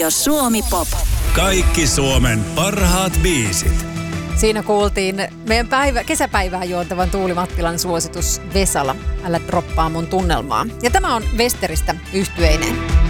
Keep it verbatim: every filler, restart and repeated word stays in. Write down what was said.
Suomi Pop. Kaikki Suomen parhaat biisit. Siinä kuultiin meidän päivä, kesäpäivää juontavan Tuuli Mattilan suositus Vesala. Älä droppaa mun tunnelmaa. Ja tämä on Westeristä yhtyeineen.